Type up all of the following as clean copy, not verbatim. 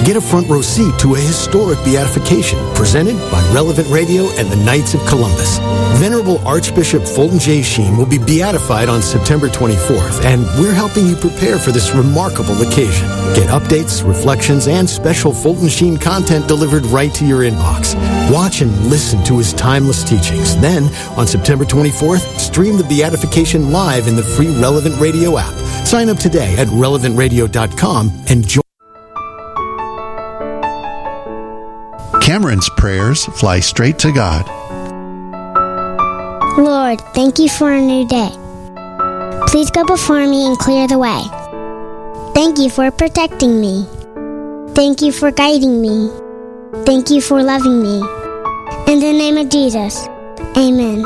Get a front row seat to a historic beatification presented by Relevant Radio and the Knights of Columbus. Venerable Archbishop Fulton J. Sheen will be beatified on September 24th, and we're helping you prepare for this remarkable occasion. Get updates, reflections, and special Fulton Sheen content delivered right to your inbox. Watch and listen to his timeless teachings. Then, on September 24th, stream the beatification live in the free Relevant Radio app. Sign up today at relevantradio.com and join. Cameron's prayers fly straight to God. Lord, thank you for a new day. Please go before me and clear the way. Thank you for protecting me. Thank you for guiding me. Thank you for loving me. In the name of Jesus, amen.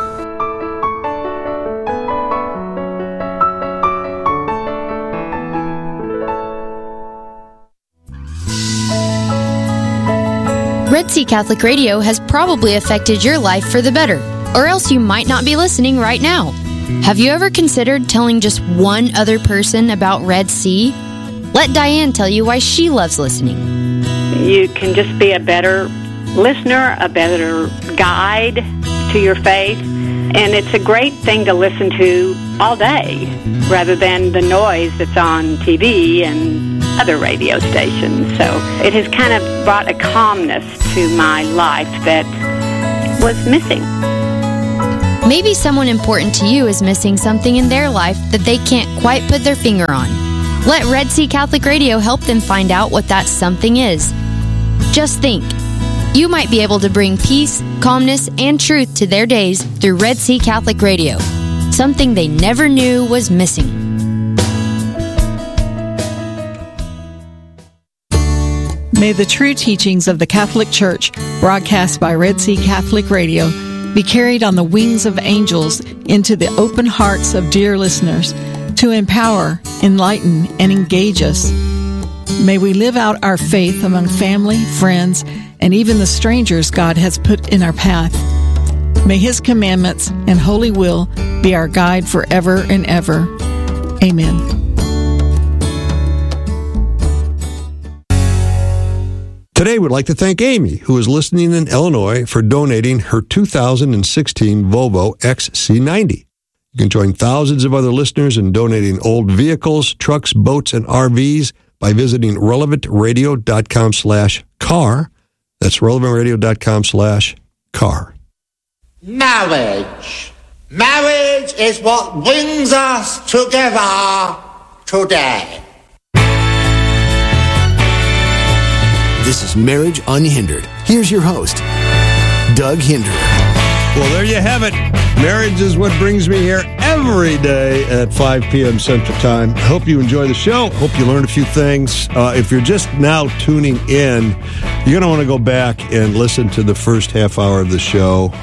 Red Sea Catholic Radio has probably affected your life for the better, or else you might not be listening right now. Have you ever considered telling just one other person about Red Sea? Let Diane tell you why she loves listening. You can just be a better listener, a better guide to your faith, and it's a great thing to listen to all day rather than the noise that's on TV and other radio stations. So it has kind of brought a calmness to my life that was missing. Maybe someone important to you is missing something in their life that they can't quite put their finger on. Let Red Sea Catholic Radio help them find out what that something is. Just think, you might be able to bring peace, calmness, and truth to their days through Red Sea Catholic Radio, something they never knew was missing. May the true teachings of the Catholic Church, broadcast by Red Sea Catholic Radio, be carried on the wings of angels into the open hearts of dear listeners to empower, enlighten, and engage us. May we live out our faith among family, friends, and even the strangers God has put in our path. May His commandments and holy will be our guide forever and ever. Amen. Today, we'd like to thank Amy, who is listening in Illinois, for donating her 2016 Volvo XC90. You can join thousands of other listeners in donating old vehicles, trucks, boats, and RVs by visiting relevantradio.com/car. That's relevantradio.com/car. Marriage. Marriage is what brings us together today. This is Marriage Unhindered. Here's your host, Doug Hinderer. Well, there you have it. Marriage is what brings me here every day at 5 p.m. Central Time. Hope you enjoy the show. Hope you learned a few things. If you're just now tuning in, you're going to want to go back and listen to the first half hour of the show.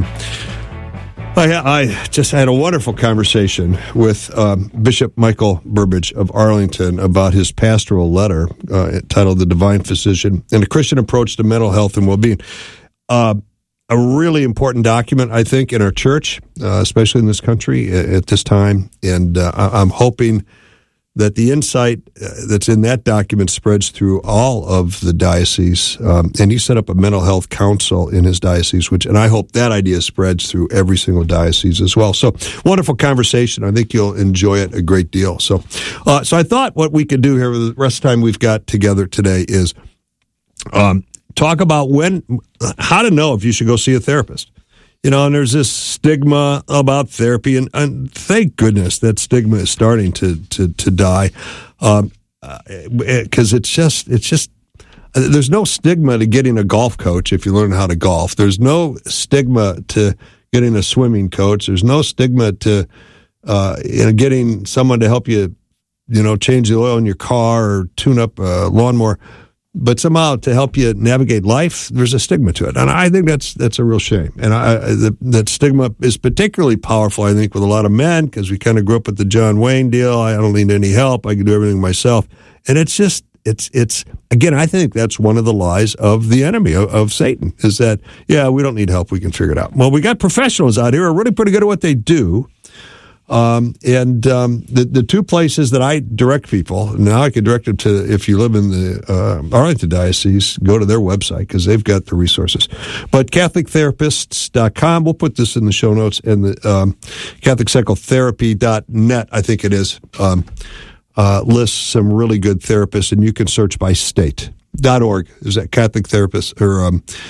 I just had a wonderful conversation with Bishop Michael Burbidge of Arlington about his pastoral letter titled The Divine Physician and a Christian Approach to Mental Health and Well-Being. A really important document, I think, in our church, especially in this country at this time. And I'm hoping that the insight that's in that document spreads through all of the dioceses. And he set up a mental health council in his diocese, and I hope that idea spreads through every single diocese as well. So, wonderful conversation. I think you'll enjoy it a great deal. So I thought what we could do here with the rest of the time we've got together today is talk about how to know if you should go see a therapist. You know, and there's this stigma about therapy, and thank goodness that stigma is starting to die, because it's just there's no stigma to getting a golf coach if you learn how to golf. There's no stigma to getting a swimming coach. There's no stigma to getting someone to help you, change the oil in your car or tune up a lawnmower. But somehow to help you navigate life, there's a stigma to it. And I think that's a real shame. And that stigma is particularly powerful, I think, with a lot of men, because we kind of grew up with the John Wayne deal. I don't need any help. I can do everything myself. And it's again, I think that's one of the lies of the enemy, of Satan, is that, we don't need help. We can figure it out. Well, we got professionals out here who are really pretty good at what they do. The two places that I direct people, now I can direct them to, if you live in the Arlington Diocese, go to their website because they've got the resources. But CatholicTherapists.com, we'll put this in the show notes, and the CatholicPsychotherapy.net, I think it is, lists some really good therapists, and you can search by state. .org is that Catholic Therapist, or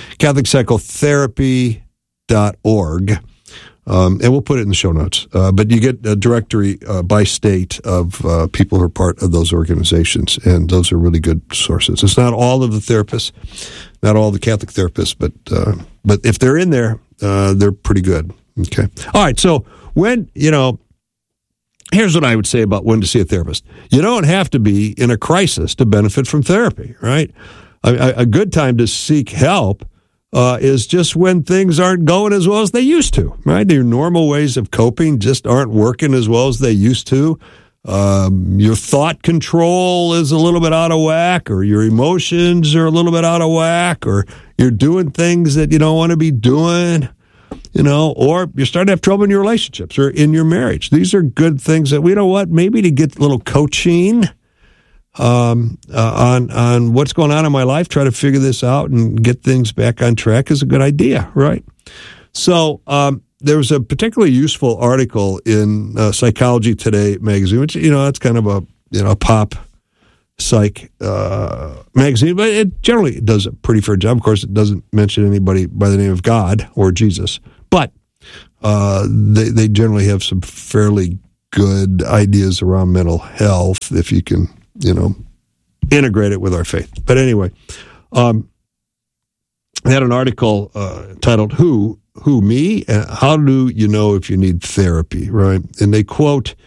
CatholicPsychotherapy.org. And we'll put it in the show notes. But you get a directory by state of people who are part of those organizations, and those are really good sources. It's not all of the therapists, not all the Catholic therapists, but if they're in there, they're pretty good. Okay. All right. So here's what I would say about when to see a therapist. You don't have to be in a crisis to benefit from therapy, right? A good time to seek help is just when things aren't going as well as they used to, right? Your normal ways of coping just aren't working as well as they used to. Your thought control is a little bit out of whack, or your emotions are a little bit out of whack, or you're doing things that you don't want to be doing, or you're starting to have trouble in your relationships or in your marriage. These are good things that, maybe to get a little coaching on what's going on in my life, try to figure this out and get things back on track is a good idea, right? So there was a particularly useful article in Psychology Today magazine, which, that's kind of a pop psych magazine, but it generally does a pretty fair job. Of course, it doesn't mention anybody by the name of God or Jesus, but they generally have some fairly good ideas around mental health if you can integrate it with our faith. But anyway, I had an article titled "Who Me? How do you know if you need therapy?" Right, and they quote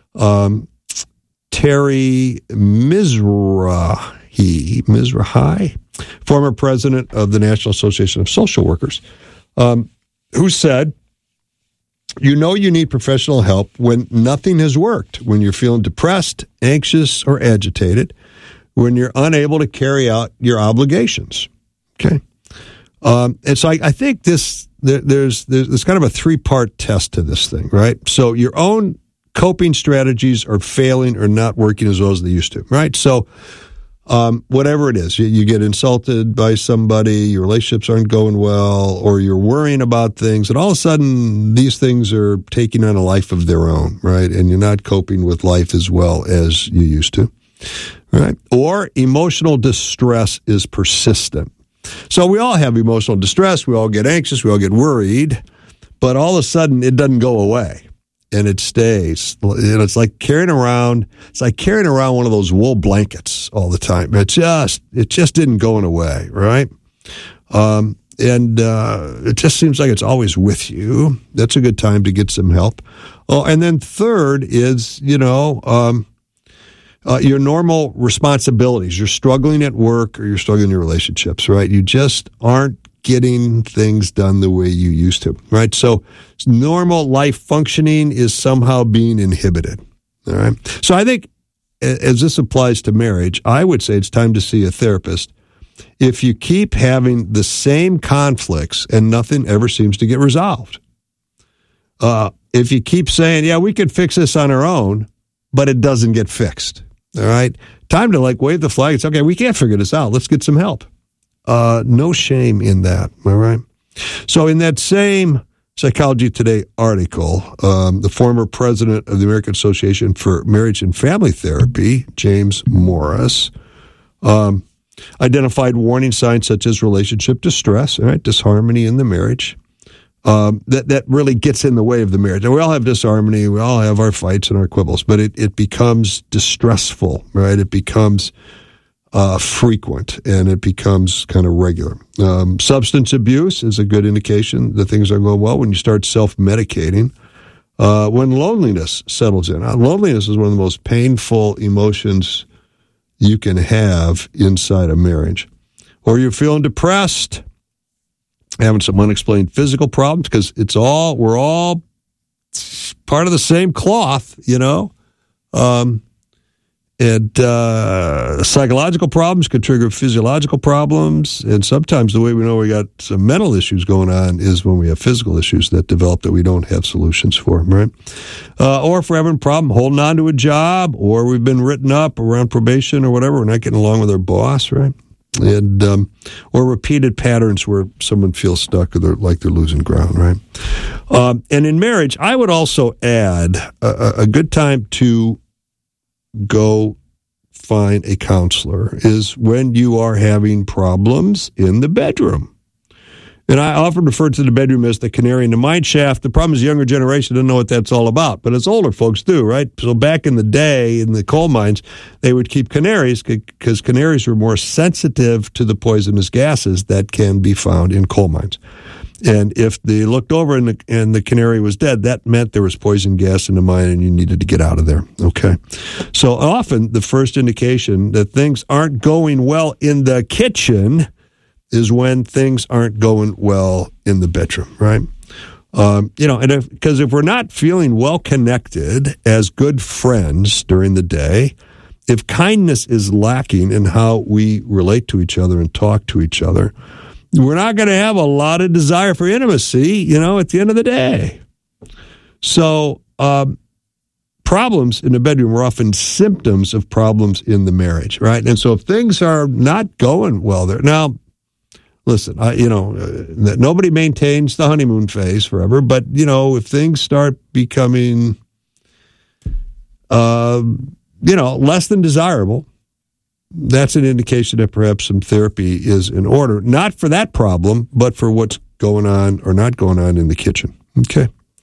Terry Mizrahi, former president of the National Association of Social Workers, who said, "You know you need professional help when nothing has worked, when you're feeling depressed, anxious, or agitated, when you're unable to carry out your obligations." Okay, and so I think there's kind of a three-part test to this thing, right? So your own coping strategies are failing or not working as well as they used to, right? So whatever it is, you get insulted by somebody, your relationships aren't going well, or you're worrying about things, and all of a sudden these things are taking on a life of their own, right? And you're not coping with life as well as you used to, right? Or emotional distress is persistent. So we all have emotional distress, we all get anxious, we all get worried, but all of a sudden it doesn't go away. And it stays. It's like carrying around one of those wool blankets all the time. It just didn't go away, right? And it just seems like it's always with you. That's a good time to get some help. Oh, and then third is, your normal responsibilities. You're struggling at work or you're struggling in your relationships, right? You just aren't getting things done the way you used to, right? So normal life functioning is somehow being inhibited, all right? So I think as this applies to marriage, I would say it's time to see a therapist if you keep having the same conflicts and nothing ever seems to get resolved. If you keep saying, yeah, we could fix this on our own, but it doesn't get fixed, all right? Time to wave the flag. It's okay, we can't figure this out. Let's get some help. No shame in that, all right? So in that same Psychology Today article, the former president of the American Association for Marriage and Family Therapy, James Morris, identified warning signs such as relationship distress, all right, disharmony in the marriage, that really gets in the way of the marriage. And we all have disharmony, we all have our fights and our quibbles, but it becomes distressful, right? It becomes frequent, and it becomes kind of regular. Substance abuse is a good indication that things are going well when you start self-medicating. When loneliness settles in. Loneliness is one of the most painful emotions you can have inside a marriage. Or you're feeling depressed, having some unexplained physical problems, because we're all part of the same cloth, And psychological problems could trigger physiological problems. And sometimes the way we know we got some mental issues going on is when we have physical issues that develop that we don't have solutions for, right? Or if we're having a problem holding on to a job, or we've been written up around probation or whatever, we're not getting along with our boss, right? And or repeated patterns where someone feels stuck or they're losing ground, right? And in marriage, I would also add a good time to go find a counselor is when you are having problems in the bedroom. And I often refer to the bedroom as the canary in the mine shaft. The problem is the younger generation doesn't know what that's all about, but it's older folks do, right? So back in the day in the coal mines, they would keep canaries because canaries were more sensitive to the poisonous gases that can be found in coal mines. And if they looked over and the canary was dead, that meant there was poison gas in the mine and you needed to get out of there, okay? So often the first indication that things aren't going well in the kitchen is when things aren't going well in the bedroom, right? And because if we're not feeling well connected as good friends during the day, if kindness is lacking in how we relate to each other and talk to each other, we're not going to have a lot of desire for intimacy, at the end of the day. So problems in the bedroom are often symptoms of problems in the marriage, right? And so if things are not going well there, now, listen, nobody maintains the honeymoon phase forever, but, if things start becoming, less than desirable, that's an indication that perhaps some therapy is in order, not for that problem, but for what's going on or not going on in the kitchen. Okay.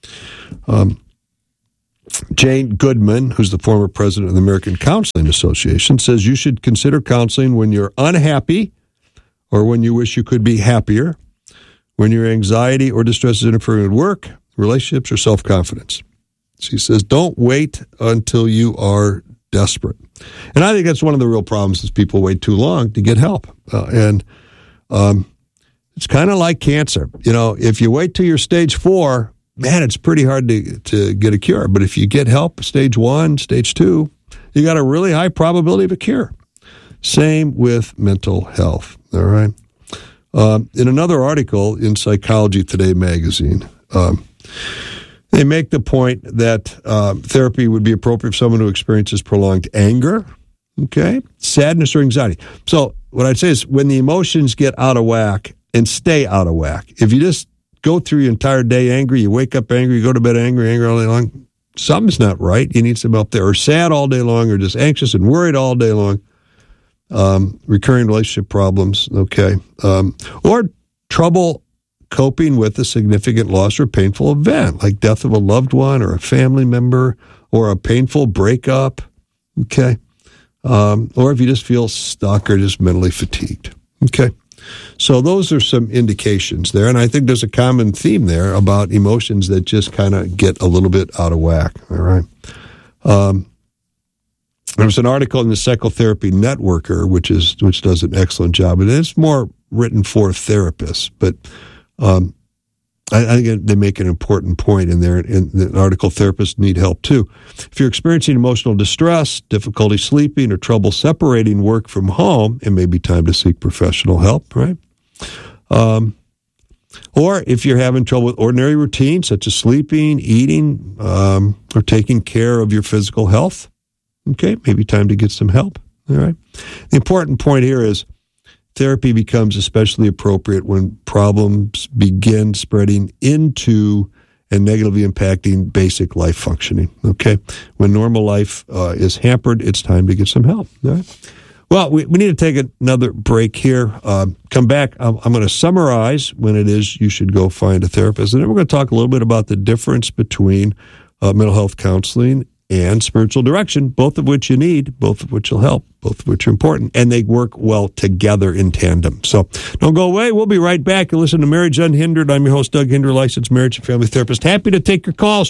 Jane Goodman, who's the former president of the American Counseling Association, says you should consider counseling when you're unhappy or when you wish you could be happier, when your anxiety or distress is interfering with work, relationships, or self-confidence. She says, don't wait until you are desperate. And I think that's one of the real problems is people wait too long to get help. And it's kind of like cancer. If you wait till you're stage 4, man, it's pretty hard to get a cure. But if you get help stage 1, stage 2, you got a really high probability of a cure. Same with mental health, all right? In another article in Psychology Today magazine, they make the point that therapy would be appropriate for someone who experiences prolonged anger, okay, sadness, or anxiety. So what I'd say is when the emotions get out of whack and stay out of whack, if you just go through your entire day angry, you wake up angry, you go to bed angry all day long, something's not right. You need some help there. Or sad all day long, or just anxious and worried all day long. Recurring relationship problems, okay, or trouble coping with a significant loss or painful event, like death of a loved one or a family member or a painful breakup, okay, or if you just feel stuck or just mentally fatigued, okay. So those are some indications there, and I think there's a common theme there about emotions that just kind of get a little bit out of whack, all right. There was an article in the Psychotherapy Networker, which does an excellent job, and it's more written for therapists. But I think they make an important point in there. In the article, therapists need help too. If you're experiencing emotional distress, difficulty sleeping, or trouble separating work from home, it may be time to seek professional help, right? Or if you're having trouble with ordinary routines such as sleeping, eating, or taking care of your physical health, okay, maybe time to get some help, all right? The important point here is therapy becomes especially appropriate when problems begin spreading into and negatively impacting basic life functioning, okay? When normal life is hampered, it's time to get some help, all right? Well, we need to take another break here. Come back. I'm going to summarize when it is you should go find a therapist, and then we're going to talk a little bit about the difference between mental health counseling and spiritual direction, both of which you need, both of which will help, both of which are important, and they work well together in tandem. So don't go away. We'll be right back. You listen to Marriage Unhindered. I'm your host, Doug Hinder, licensed marriage and family therapist. Happy to take your calls,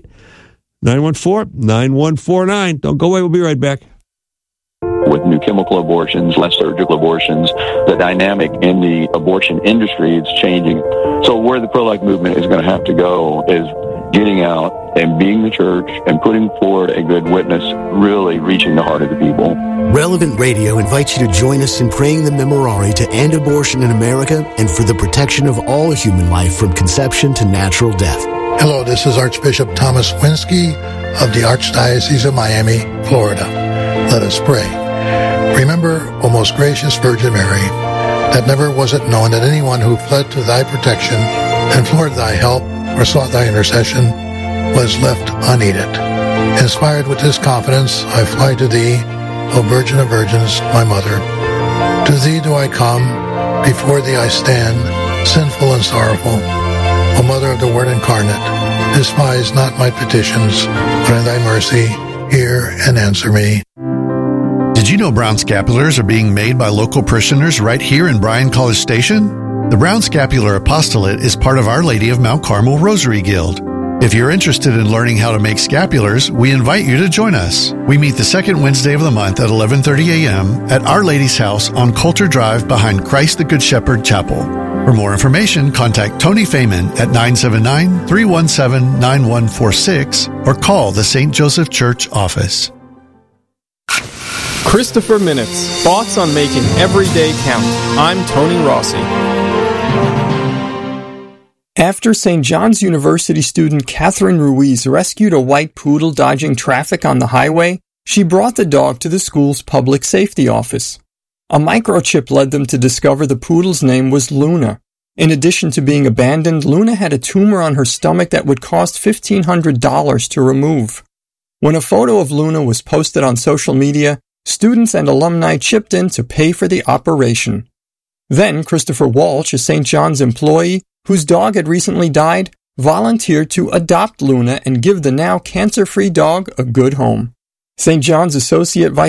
888-914-9149. Don't go away. We'll be right back. With new chemical abortions, less surgical abortions, the dynamic in the abortion industry is changing. So where the pro-life movement is going to have to go is getting out and being the church and putting forward a good witness, really reaching the heart of the people. Relevant Radio invites you to join us in praying the Memorare to end abortion in America and for the protection of all human life from conception to natural death. Hello, this is Archbishop Thomas Winsky of the Archdiocese of Miami, Florida. Let us pray. Remember, O most gracious Virgin Mary, that never was it known that anyone who fled to thy protection, implored thy help, or sought thy intercession, was left unaided. Inspired with this confidence, I fly to thee, O Virgin of Virgins, my Mother. To thee do I come, before thee I stand, sinful and sorrowful. O Mother of the Word incarnate, despise not my petitions, but in thy mercy hear and answer me. Did you know brown scapulars are being made by local parishioners right here in Bryan College Station? The Brown Scapular Apostolate is part of Our Lady of Mount Carmel Rosary Guild. If you're interested in learning how to make scapulars, we invite you to join us. We meet the second Wednesday of the month at 11:30 a.m. at Our Lady's House on Coulter Drive behind Christ the Good Shepherd Chapel. For more information, contact Tony Feynman at 979-317-9146 or call the St. Joseph Church office. Christopher Minutes, thoughts on making every day count. I'm Tony Rossi. After St. John's University student Catherine Ruiz rescued a white poodle dodging traffic on the highway, she brought the dog to the school's public safety office. A microchip led them to discover the poodle's name was Luna. In addition to being abandoned, Luna had a tumor on her stomach that would cost $1,500 to remove. When a photo of Luna was posted on social media, students and alumni chipped in to pay for the operation. Then Christopher Walsh, a St. John's employee whose dog had recently died, volunteered to adopt Luna and give the now cancer-free dog a good home. St. John's Associate Vice